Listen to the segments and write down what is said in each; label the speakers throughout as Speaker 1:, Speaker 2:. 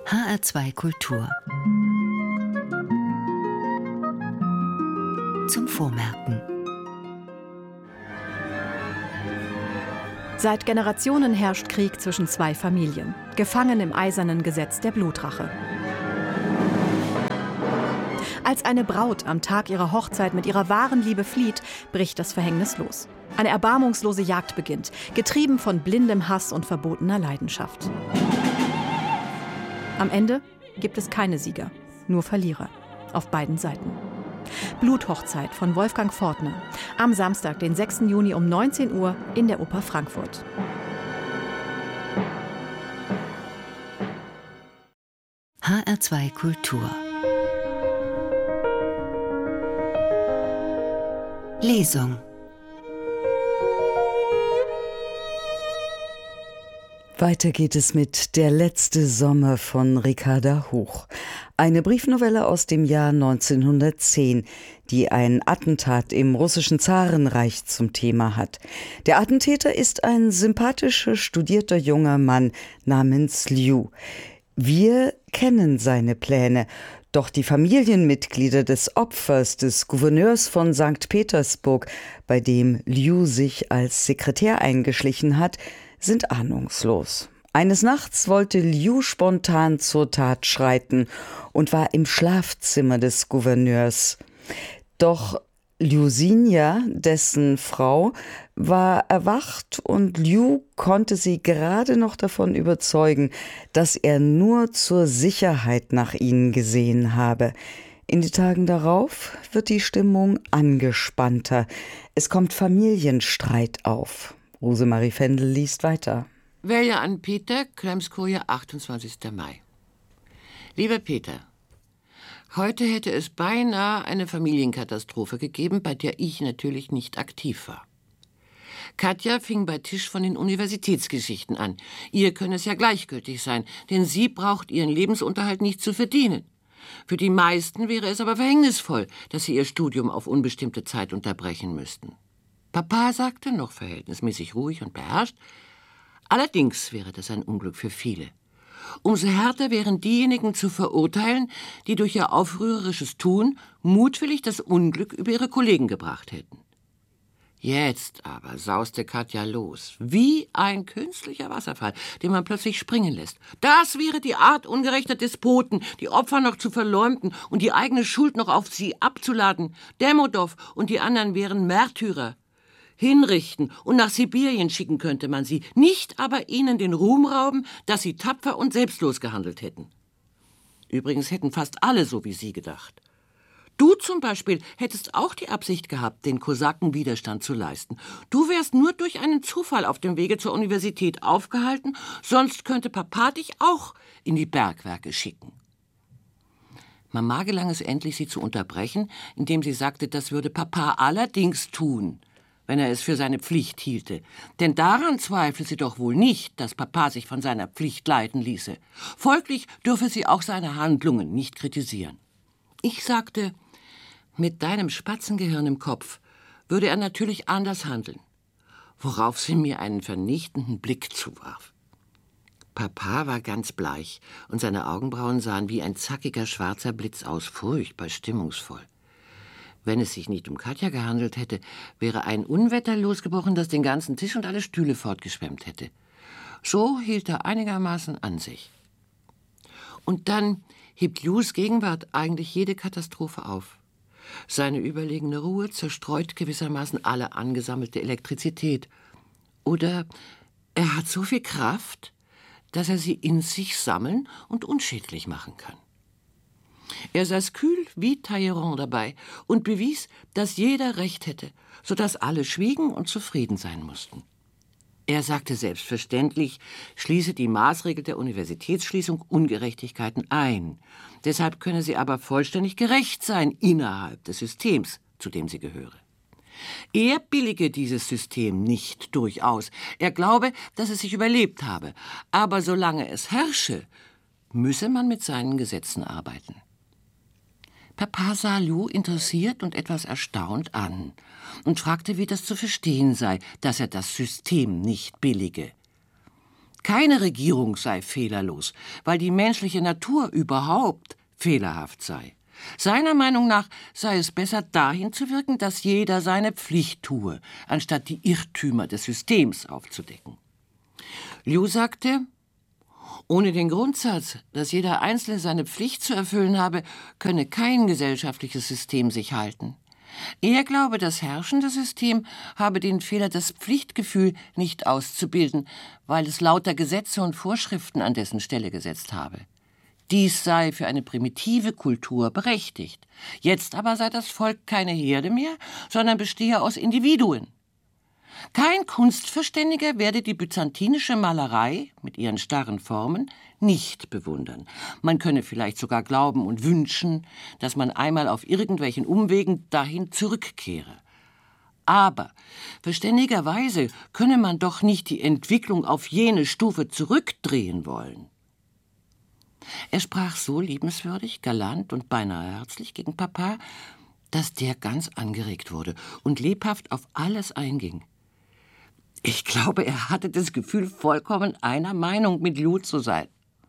Speaker 1: HR2 Kultur. Zum Vormerken.
Speaker 2: Seit Generationen herrscht Krieg zwischen zwei Familien, gefangen im eisernen Gesetz der Blutrache. Als eine Braut am Tag ihrer Hochzeit mit ihrer wahren Liebe flieht, bricht das Verhängnis los. Eine erbarmungslose Jagd beginnt, getrieben von blindem Hass und verbotener Leidenschaft. Am Ende gibt es keine Sieger, nur Verlierer. Auf beiden Seiten. Bluthochzeit von Wolfgang Fortner. Am Samstag, den 6. Juni um 19 Uhr in der Oper Frankfurt.
Speaker 1: HR2 Kultur. Lesung.
Speaker 3: Weiter geht es mit Der letzte Sommer von Ricarda Huch. Eine Briefnovelle aus dem Jahr 1910, die ein Attentat im russischen Zarenreich zum Thema hat. Der Attentäter ist ein sympathischer, studierter junger Mann namens Liu. Wir kennen seine Pläne, doch die Familienmitglieder des Opfers, des Gouverneurs von St. Petersburg, bei dem Liu sich als Sekretär eingeschlichen hat, sind ahnungslos. Eines Nachts wollte Liu spontan zur Tat schreiten und war im Schlafzimmer des Gouverneurs. Doch Liusinja, dessen Frau, war erwacht und Liu konnte sie gerade noch davon überzeugen, dass er nur zur Sicherheit nach ihnen gesehen habe. In den Tagen darauf wird die Stimmung angespannter. Es kommt Familienstreit auf. Rosemarie Fendel liest weiter.
Speaker 4: Welja an Peter, Kremskoje, 28. Mai. Lieber Peter, heute hätte es beinahe eine Familienkatastrophe gegeben, bei der ich natürlich nicht aktiv war. Katja fing bei Tisch von den Universitätsgeschichten an. Ihr könne es ja gleichgültig sein, denn sie braucht ihren Lebensunterhalt nicht zu verdienen. Für die meisten wäre es aber verhängnisvoll, dass sie ihr Studium auf unbestimmte Zeit unterbrechen müssten. Papa sagte, noch verhältnismäßig ruhig und beherrscht, allerdings wäre das ein Unglück für viele. Umso härter wären diejenigen zu verurteilen, die durch ihr aufrührerisches Tun mutwillig das Unglück über ihre Kollegen gebracht hätten. Jetzt aber sauste Katja los, wie ein künstlicher Wasserfall, den man plötzlich springen lässt. Das wäre die Art ungerechter Despoten, die Opfer noch zu verleumden und die eigene Schuld noch auf sie abzuladen. Demodow und die anderen wären Märtyrer. Hinrichten und nach Sibirien schicken könnte man sie, nicht aber ihnen den Ruhm rauben, dass sie tapfer und selbstlos gehandelt hätten. Übrigens hätten fast alle so wie sie gedacht. Du zum Beispiel hättest auch die Absicht gehabt, den Kosaken Widerstand zu leisten. Du wärst nur durch einen Zufall auf dem Wege zur Universität aufgehalten, sonst könnte Papa dich auch in die Bergwerke schicken. Mama gelang es endlich, sie zu unterbrechen, indem sie sagte, das würde Papa allerdings tun, wenn er es für seine Pflicht hielte. Denn daran zweifle sie doch wohl nicht, dass Papa sich von seiner Pflicht leiten ließe. Folglich dürfe sie auch seine Handlungen nicht kritisieren. Ich sagte, mit deinem Spatzengehirn im Kopf würde er natürlich anders handeln, worauf sie mir einen vernichtenden Blick zuwarf. Papa war ganz bleich und seine Augenbrauen sahen wie ein zackiger schwarzer Blitz aus, furchtbar stimmungsvoll. Wenn es sich nicht um Katja gehandelt hätte, wäre ein Unwetter losgebrochen, das den ganzen Tisch und alle Stühle fortgeschwemmt hätte. So hielt er einigermaßen an sich. Und dann hebt Lius Gegenwart eigentlich jede Katastrophe auf. Seine überlegene Ruhe zerstreut gewissermaßen alle angesammelte Elektrizität. Oder er hat so viel Kraft, dass er sie in sich sammeln und unschädlich machen kann. Er saß kühl wie Talleyrand dabei und bewies, dass jeder Recht hätte, sodass alle schwiegen und zufrieden sein mussten. Er sagte selbstverständlich, schließe die Maßregel der Universitätsschließung Ungerechtigkeiten ein. Deshalb könne sie aber vollständig gerecht sein innerhalb des Systems, zu dem sie gehöre. Er billige dieses System nicht durchaus. Er glaube, dass es sich überlebt habe. Aber solange es herrsche, müsse man mit seinen Gesetzen arbeiten. Papa sah Liu interessiert und etwas erstaunt an und fragte, wie das zu verstehen sei, dass er das System nicht billige. Keine Regierung sei fehlerlos, weil die menschliche Natur überhaupt fehlerhaft sei. Seiner Meinung nach sei es besser, dahin zu wirken, dass jeder seine Pflicht tue, anstatt die Irrtümer des Systems aufzudecken. Liu sagte, ohne den Grundsatz, dass jeder Einzelne seine Pflicht zu erfüllen habe, könne kein gesellschaftliches System sich halten. Er glaube, das herrschende System habe den Fehler, das Pflichtgefühl nicht auszubilden, weil es lauter Gesetze und Vorschriften an dessen Stelle gesetzt habe. Dies sei für eine primitive Kultur berechtigt. Jetzt aber sei das Volk keine Herde mehr, sondern bestehe aus Individuen. Kein Kunstverständiger werde die byzantinische Malerei mit ihren starren Formen nicht bewundern. Man könne vielleicht sogar glauben und wünschen, dass man einmal auf irgendwelchen Umwegen dahin zurückkehre. Aber verständigerweise könne man doch nicht die Entwicklung auf jene Stufe zurückdrehen wollen. Er sprach so liebenswürdig, galant und beinahe herzlich gegen Papa, dass der ganz angeregt wurde und lebhaft auf alles einging. Ich glaube, er hatte das Gefühl, vollkommen einer Meinung mit Liu zu sein.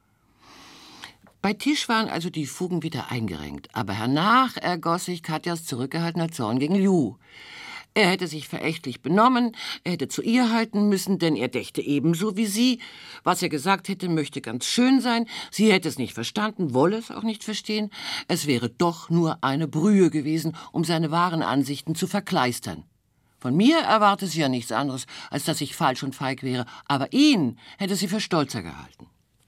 Speaker 4: Bei Tisch waren also die Fugen wieder eingerenkt, aber hernach ergoss sich Katjas zurückgehaltener Zorn gegen Liu. Er hätte sich verächtlich benommen, er hätte zu ihr halten müssen, denn er dächte ebenso wie sie. Was er gesagt hätte, möchte ganz schön sein. Sie hätte es nicht verstanden, wolle es auch nicht verstehen. Es wäre doch nur eine Brühe gewesen, um seine wahren Ansichten zu verkleistern. Von mir erwarte sie ja nichts anderes, als dass ich falsch und feig wäre, aber ihn hätte sie für stolzer gehalten.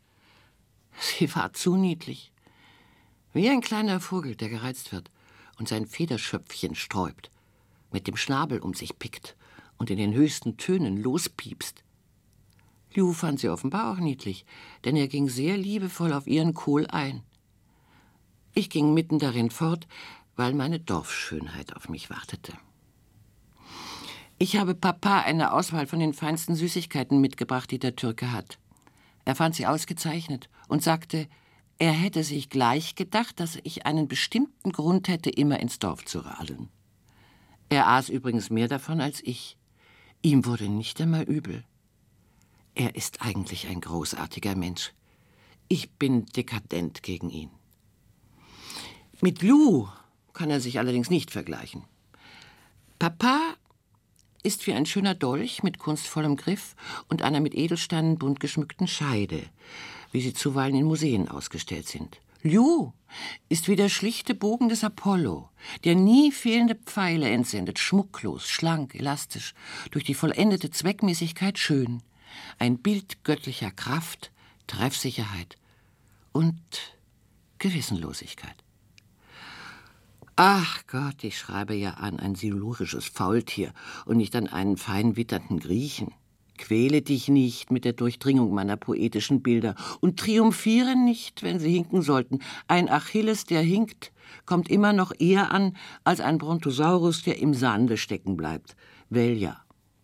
Speaker 4: Sie war zu niedlich. Wie ein kleiner Vogel, der gereizt wird und sein Federschöpfchen sträubt, mit dem Schnabel um sich pickt und in den höchsten Tönen lospiepst. Liu fand sie offenbar auch niedlich, denn er ging sehr liebevoll auf ihren Kohl ein. Ich ging mitten darin fort, weil meine Dorfschönheit auf mich wartete. Ich habe Papa eine Auswahl von den feinsten Süßigkeiten mitgebracht, die der Türke hat. Er fand sie ausgezeichnet und sagte, er hätte sich gleich gedacht, dass ich einen bestimmten Grund hätte, immer ins Dorf zu radeln. Er aß übrigens mehr davon als ich. Ihm wurde nicht einmal übel. Er ist eigentlich ein großartiger Mensch. Ich bin dekadent gegen ihn. Mit Liu kann er sich allerdings nicht vergleichen. Papa ist wie ein schöner Dolch mit kunstvollem Griff und einer mit Edelsteinen bunt geschmückten Scheide, wie sie zuweilen in Museen ausgestellt sind. Liu ist wie der schlichte Bogen des Apollo, der nie fehlende Pfeile entsendet, schmucklos, schlank, elastisch, durch die vollendete Zweckmäßigkeit schön. Ein Bild göttlicher Kraft, Treffsicherheit und Gewissenlosigkeit. Ach Gott, ich schreibe ja an ein silurisches Faultier und nicht an einen fein witternden Griechen. Quäle dich nicht mit der Durchdringung meiner poetischen Bilder und triumphiere nicht, wenn sie hinken sollten. Ein Achilles, der hinkt, kommt immer noch eher an als ein Brontosaurus, der im Sande stecken bleibt. Velja.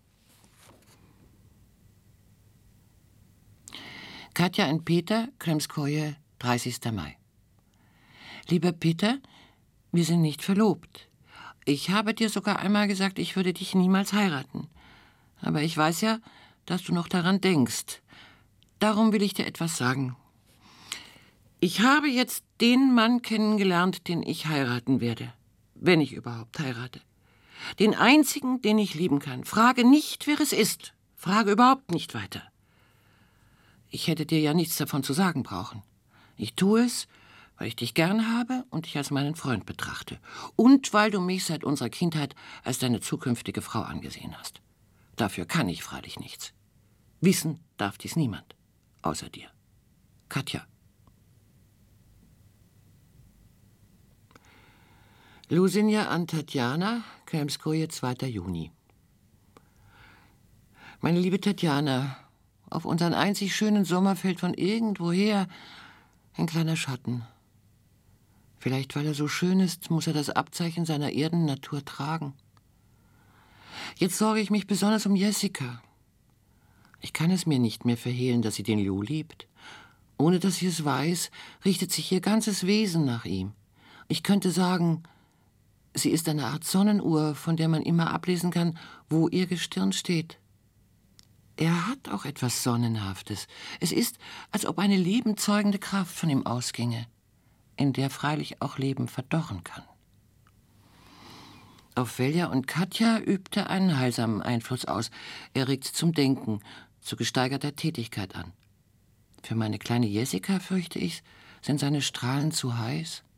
Speaker 4: Katja und Peter, Kremskoje, 30. Mai. Lieber Peter, wir sind nicht verlobt. Ich habe dir sogar einmal gesagt, ich würde dich niemals heiraten. Aber ich weiß ja, dass du noch daran denkst. Darum will ich dir etwas sagen. Ich habe jetzt den Mann kennengelernt, den ich heiraten werde, wenn ich überhaupt heirate. Den einzigen, den ich lieben kann. Frage nicht, wer es ist. Frage überhaupt nicht weiter. Ich hätte dir ja nichts davon zu sagen brauchen. Ich tue es, weil ich dich gern habe und dich als meinen Freund betrachte. Und weil du mich seit unserer Kindheit als deine zukünftige Frau angesehen hast. Dafür kann ich freilich nichts. Wissen darf dies niemand, außer dir. Katja. Lusinja an Tatjana, Kremskoje, 2. Juni. Meine liebe Tatjana, auf unseren einzig schönen Sommer fällt von irgendwoher ein kleiner Schatten. Vielleicht, weil er so schön ist, muss er das Abzeichen seiner Erdennatur tragen. Jetzt sorge ich mich besonders um Jessica. Ich kann es mir nicht mehr verhehlen, dass sie den Liu liebt. Ohne dass sie es weiß, richtet sich ihr ganzes Wesen nach ihm. Ich könnte sagen, sie ist eine Art Sonnenuhr, von der man immer ablesen kann, wo ihr Gestirn steht. Er hat auch etwas Sonnenhaftes. Es ist, als ob eine lebenzeugende Kraft von ihm ausginge, in der freilich auch Leben verdorren kann. Auf Velja und Katja übt er einen heilsamen Einfluss aus. Er regt sie zum Denken, zu gesteigerter Tätigkeit an. Für meine kleine Jessica, fürchte ich, sind seine Strahlen zu heiß.